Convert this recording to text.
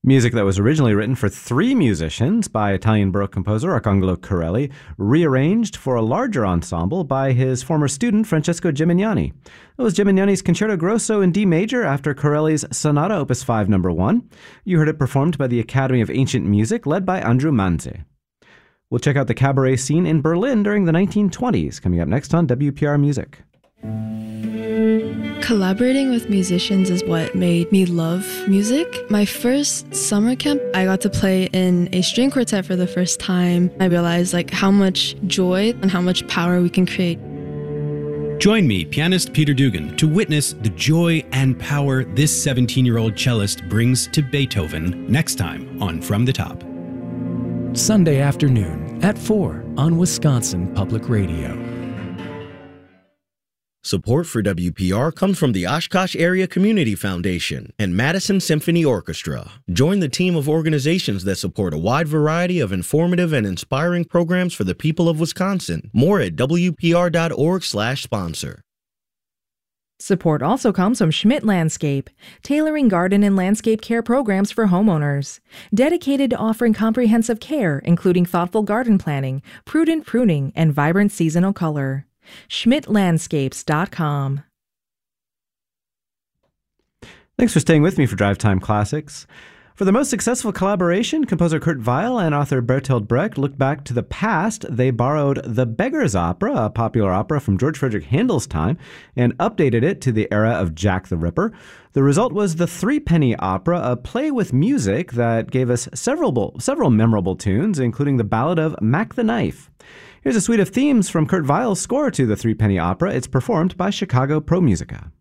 Music that was originally written for 3 musicians by Italian Baroque composer Arcangelo Corelli, rearranged for a larger ensemble by his former student Francesco Gimignani. It was Gimignani's Concerto Grosso in D major after Corelli's Sonata Opus 5 No. 1. You heard it performed by the Academy of Ancient Music, led by Andrew Manze. We'll check out the cabaret scene in Berlin during the 1920s, coming up next on WPR Music. Collaborating with musicians is what made me love music. My first summer camp, I got to play in a string quartet for the first time. I realized how much joy and how much power we can create. Join me, pianist Peter Dugan, to witness the joy and power this 17-year-old cellist brings to Beethoven next time on From the Top. Sunday afternoon at 4 on Wisconsin Public Radio. Support for WPR comes from the Oshkosh Area Community Foundation and Madison Symphony Orchestra. Join the team of organizations that support a wide variety of informative and inspiring programs for the people of Wisconsin. More at WPR.org/sponsor. Support also comes from Schmidt Landscape, tailoring garden and landscape care programs for homeowners. Dedicated to offering comprehensive care, including thoughtful garden planning, prudent pruning, and vibrant seasonal color. SchmidtLandscapes.com. Thanks for staying with me for Drive Time Classics. For the most successful collaboration, composer Kurt Weill and author Bertolt Brecht looked back to the past. They borrowed The Beggar's Opera, a popular opera from George Frederick Handel's time, and updated it to the era of Jack the Ripper. The result was the Threepenny Opera, a play with music that gave us several memorable tunes, including the ballad of Mac the Knife. Here's a suite of themes from Kurt Weill's score to the Threepenny Opera. It's performed by Chicago Pro Musica.